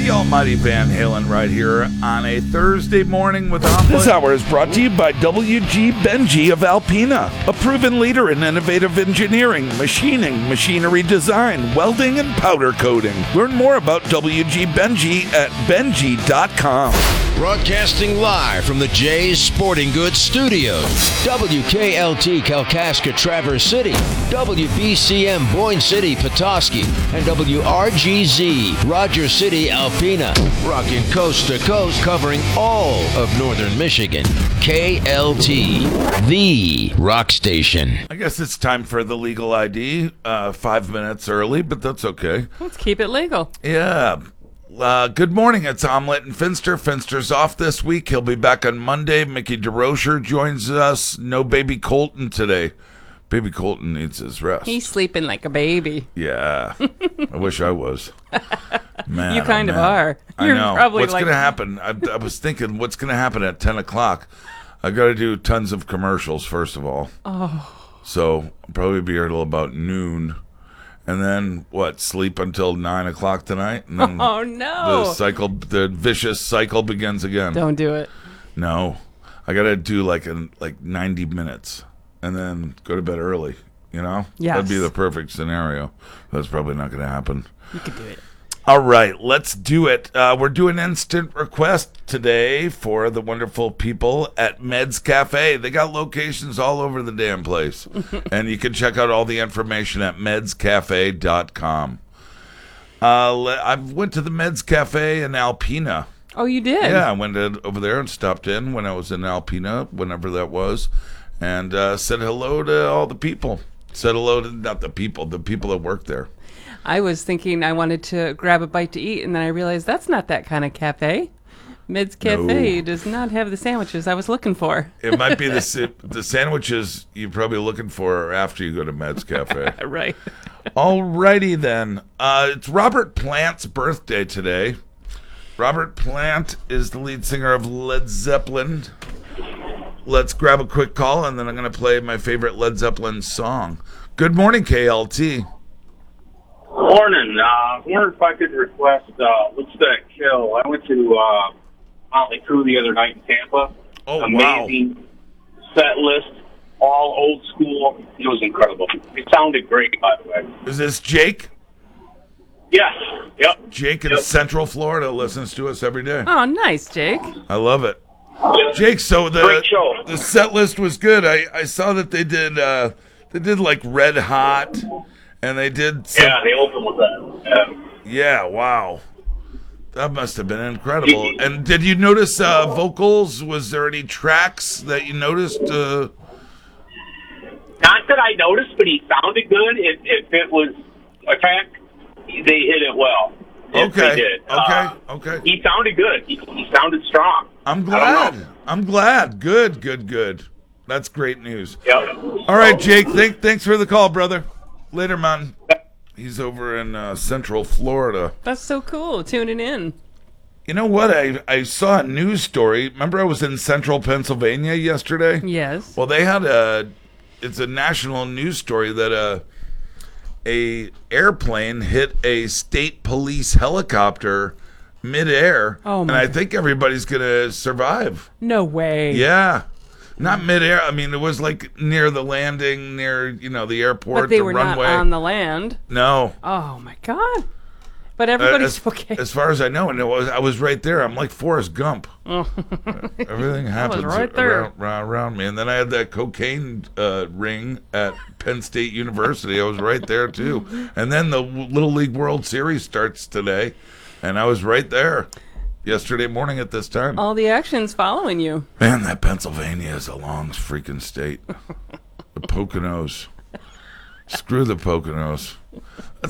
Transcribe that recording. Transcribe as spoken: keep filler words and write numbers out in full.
The almighty Van Halen right here on a Thursday morning with Omelet. This hour is brought to you by W G Benji of Alpena, a proven leader in innovative engineering, machining, machinery design, welding, and powder coating. Learn more about W G Benji at benji dot com. Broadcasting live from the Jay's Sporting Goods Studios. W K L T Kalkaska Traverse City, W B C M Boyne City Petoskey, and W R G Z Roger City Alpena. Rocking coast to coast, covering all of northern Michigan. K L T, the rock station. I guess it's time for the legal I D. Uh, five minutes early, but that's okay. Let's keep it legal. Yeah. Uh, good morning. It's Omelet and Finster. Finster's off this week. He'll be back on Monday. Mickey DeRocher joins us. No baby Colton today. Baby Colton needs his rest. He's sleeping like a baby. Yeah. I wish I was. Man, you kind oh, of man. are. I You're know. Probably what's like... going to happen? I, I was thinking, what's going to happen at ten o'clock? I got to do tons of commercials, first of all. Oh. So I'll probably be here till about noon. And then, what, sleep until nine o'clock tonight? And then oh, no. The cycle, the vicious cycle begins again. Don't do it. No. I got to do like a, like ninety minutes and then go to bed early, you know? Yes. That'd be the perfect scenario. That's probably not going to happen. You could do it. All right, let's do it. Uh, we're doing instant request today for the wonderful people at Meds Cafe. They got locations all over the damn place. And you can check out all the information at meds cafe dot com. Uh, I went to the Meds Cafe in Alpena. Oh, you did? Yeah, I went in, over there and stopped in when I was in Alpena, whenever that was, and uh, said hello to all the people. Said hello to, not the people, the people that work there. I was thinking I wanted to grab a bite to eat, and then I realized that's not that kind of cafe. Meds Cafe No. does not have the sandwiches I was looking for. It might be the sa- the sandwiches you're probably looking for after you go to Meds Cafe. Right. Alrighty then. Uh, it's Robert Plant's birthday today. Robert Plant is the lead singer of Led Zeppelin. Let's grab a quick call, and then I'm going to play my favorite Led Zeppelin song. Good morning, K L T. Morning. Uh, I wonder if I could request, uh, what's that kill? I went to uh, Motley Crue the other night in Tampa. Oh, Amazing set list, all old school. It was incredible. It sounded great, by the way. Is this Jake? Yes. Yep. Jake in Yep. Central Florida listens to us every day. Oh, nice, Jake. I love it. Yep. Jake, so the Great show. the set list was good. I, I saw that they did uh, they did like Red Hot, and they did some, Yeah, they opened with that. Yeah. yeah, wow, that must have been incredible. And did you notice uh, vocals? Was there any tracks that you noticed? Uh, Not that I noticed, but he sounded good. If, if it was a track, they hit it well. If okay, they did. okay, Uh, okay. He sounded good. He, he sounded strong. I'm I don't glad. know. I'm glad. Good, good, good. That's great news. Yep. All right, Jake. Thank, thanks for the call, brother. Later, man. He's over in uh, Central Florida. That's so cool, tuning in. You know what? I, I saw a news story. Remember I was in Central Pennsylvania yesterday? Yes. Well, they had a, it's a national news story that a, a airplane hit a state police helicopter midair. Oh, and my I think everybody's going to survive. No way. Yeah. Not midair. I mean, it was like near the landing, near, you know, the airport, But they the were runway. not on the land. No. Oh, my God. But Uh, everybody's as, okay. as far as I know, and it was, I was right there. I'm like Forrest Gump. Oh. Everything happens right there. around, around, around me. And then I had that cocaine uh, ring at Penn State University. I was right there, too. And then the Little League World Series starts today, and I was right there yesterday morning at this time. All the action's following you. Man, that Pennsylvania is a long freaking state. The Poconos. Screw the Poconos.